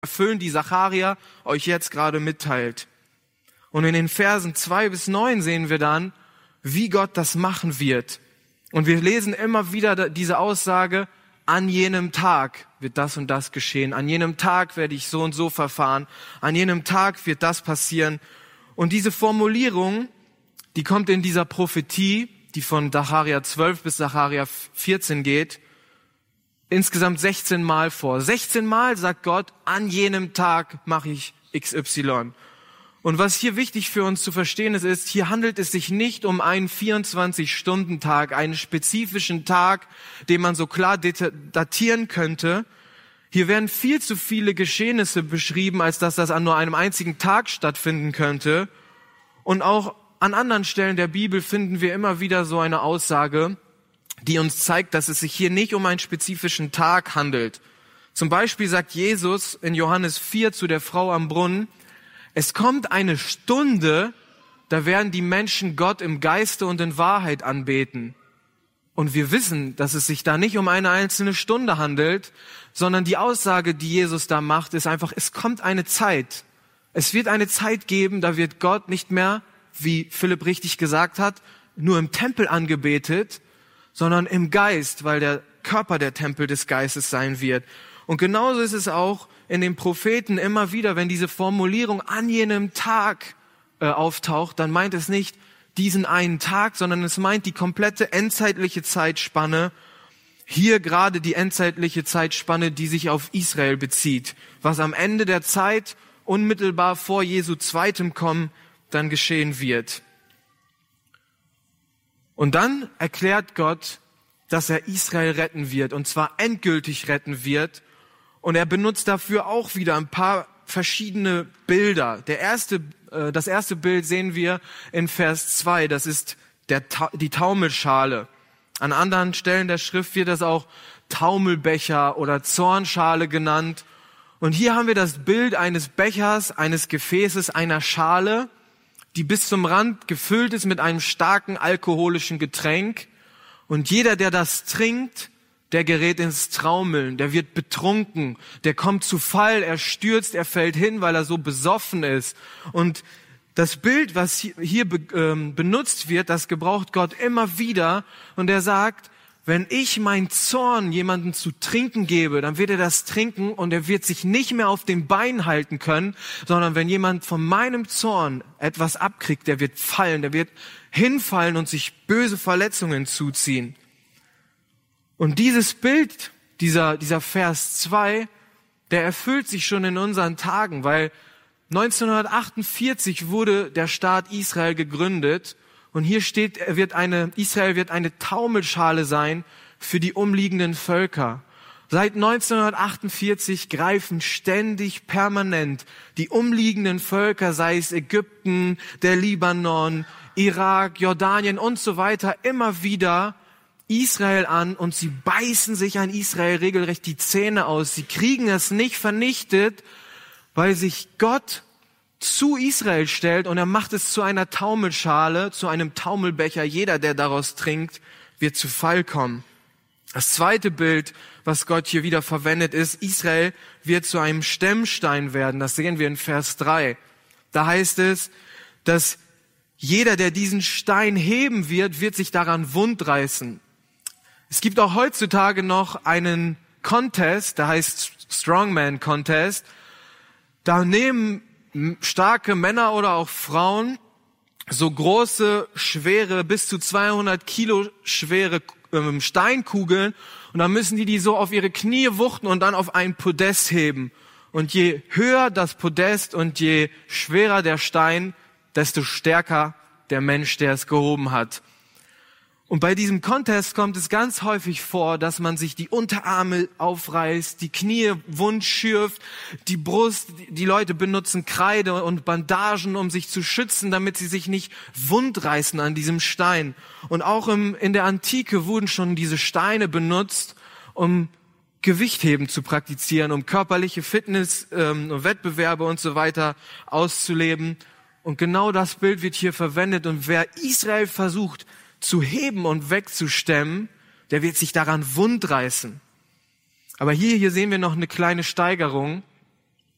erfüllen, die Sacharja euch jetzt gerade mitteilt. Und in den Versen 2-9 sehen wir dann, wie Gott das machen wird. Und wir lesen immer wieder diese Aussage, an jenem Tag wird das und das geschehen. An jenem Tag werde ich so und so verfahren. An jenem Tag wird das passieren. Und diese Formulierung, die kommt in dieser Prophetie, die von Sacharja 12 bis Sacharja 14 geht, insgesamt 16 Mal vor. 16 Mal sagt Gott, an jenem Tag mache ich XY. Und was hier wichtig für uns zu verstehen ist, hier handelt es sich nicht um einen 24-Stunden-Tag, einen spezifischen Tag, den man so klar datieren könnte. Hier werden viel zu viele Geschehnisse beschrieben, als dass das an nur einem einzigen Tag stattfinden könnte. Und auch an anderen Stellen der Bibel finden wir immer wieder so eine Aussage, die uns zeigt, dass es sich hier nicht um einen spezifischen Tag handelt. Zum Beispiel sagt Jesus in Johannes 4 zu der Frau am Brunnen, es kommt eine Stunde, da werden die Menschen Gott im Geiste und in Wahrheit anbeten. Und wir wissen, dass es sich da nicht um eine einzelne Stunde handelt, sondern die Aussage, die Jesus da macht, ist einfach, es kommt eine Zeit. Es wird eine Zeit geben, da wird Gott nicht mehr, wie Philipp richtig gesagt hat, nur im Tempel angebetet, sondern im Geist, weil der Körper der Tempel des Geistes sein wird. Und genauso ist es auch in den Propheten immer wieder, wenn diese Formulierung an jenem Tag auftaucht, dann meint es nicht diesen einen Tag, sondern es meint die komplette endzeitliche Zeitspanne. Hier gerade die endzeitliche Zeitspanne, die sich auf Israel bezieht, was am Ende der Zeit unmittelbar vor Jesu zweitem Kommen dann geschehen wird. Und dann erklärt Gott, dass er Israel retten wird, und zwar endgültig retten wird. Und er benutzt dafür auch wieder ein paar verschiedene Bilder. Das erste Bild sehen wir in Vers 2, das ist die Taumelschale. An anderen Stellen der Schrift wird das auch Taumelbecher oder Zornschale genannt. Und hier haben wir das Bild eines Bechers, eines Gefäßes, einer Schale, die bis zum Rand gefüllt ist mit einem starken alkoholischen Getränk. Und jeder, der das trinkt, der gerät ins Traumeln, der wird betrunken, der kommt zu Fall, er stürzt, er fällt hin, weil er so besoffen ist. Und das Bild, was hier benutzt wird, das gebraucht Gott immer wieder. Und er sagt, wenn ich meinen Zorn jemandem zu trinken gebe, dann wird er das trinken und er wird sich nicht mehr auf den Beinen halten können, sondern wenn jemand von meinem Zorn etwas abkriegt, der wird fallen, der wird hinfallen und sich böse Verletzungen zuziehen. Und dieses Bild, dieser Vers 2, der erfüllt sich schon in unseren Tagen, weil 1948 wurde der Staat Israel gegründet und hier steht, Israel wird eine Taumelschale sein für die umliegenden Völker. Seit 1948 greifen ständig, permanent die umliegenden Völker, sei es Ägypten, der Libanon, Irak, Jordanien und so weiter, immer wieder Israel an und sie beißen sich an Israel regelrecht die Zähne aus. Sie kriegen es nicht vernichtet, weil sich Gott zu Israel stellt und er macht es zu einer Taumelschale, zu einem Taumelbecher. Jeder, der daraus trinkt, wird zu Fall kommen. Das zweite Bild, was Gott hier wieder verwendet, ist, Israel wird zu einem Stemmstein werden. Das sehen wir in Vers 3. Da heißt es, dass jeder, der diesen Stein heben wird sich daran wundreißen. Es gibt auch heutzutage noch einen Contest, der heißt Strongman Contest. Da nehmen starke Männer oder auch Frauen so große, schwere, bis zu 200 Kilo schwere Steinkugeln und dann müssen die so auf ihre Knie wuchten und dann auf ein Podest heben. Und je höher das Podest und je schwerer der Stein, desto stärker der Mensch, der es gehoben hat. Und bei diesem Contest kommt es ganz häufig vor, dass man sich die Unterarme aufreißt, die Knie wund schürft, die Brust, die Leute benutzen Kreide und Bandagen, um sich zu schützen, damit sie sich nicht wundreißen an diesem Stein. Und auch in der Antike wurden schon diese Steine benutzt, um Gewichtheben zu praktizieren, um körperliche Fitness, Wettbewerbe und so weiter auszuleben. Und genau das Bild wird hier verwendet. Und wer Israel versucht zu heben und wegzustemmen, der wird sich daran wundreißen. Aber hier sehen wir noch eine kleine Steigerung.